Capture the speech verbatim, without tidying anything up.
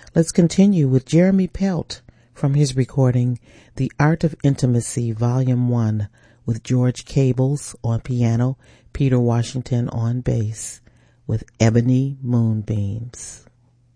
Let's continue with Jeremy Pelt from his recording The Art of Intimacy, Volume one, with George Cables on piano, Peter Washington on bass, with Ebony Moonbeams.